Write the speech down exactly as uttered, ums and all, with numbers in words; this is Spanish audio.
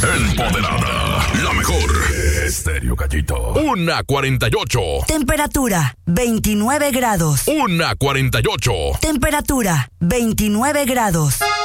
Empoderada. La mejor. Estéreo Gallito. Una cuarenta y ocho. Temperatura veintinueve grados. Una cuarenta y ocho. Temperatura veintinueve grados.